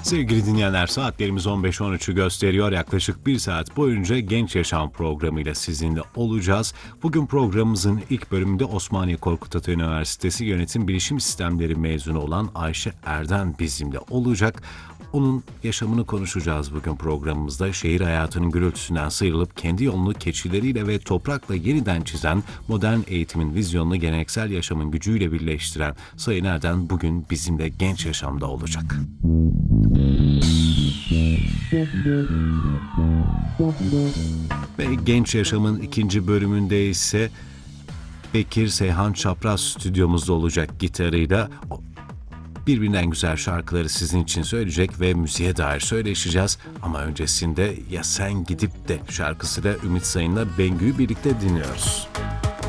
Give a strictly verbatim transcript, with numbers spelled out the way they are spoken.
Sevgili dinleyenler, saatlerimiz on beş on üçü gösteriyor. Yaklaşık bir saat boyunca Genç Yaşam programıyla sizinle olacağız. Bugün programımızın ilk bölümünde Osmaniye Korkut Ata Üniversitesi Yönetim Bilişim Sistemleri mezunu olan Ayşe Erden bizimle olacak. Onun yaşamını konuşacağız bugün programımızda. Şehir hayatının gürültüsünden sıyrılıp kendi yolunu keçileriyle ve toprakla yeniden çizen, modern eğitimin vizyonunu geleneksel yaşamın gücüyle birleştiren Sayın Erden bugün bizimle Genç Yaşam'da olacak. Ve Genç Yaşam'ın ikinci bölümünde ise Bekir Seyhan Çapraz stüdyomuzda olacak gitarıyla. Birbirinden güzel şarkıları sizin için söyleyecek ve müziğe dair söyleşeceğiz. Ama öncesinde Ya Sen Gidip De şarkısıyla Ümit Sayın'la Bengü'yü birlikte dinliyoruz.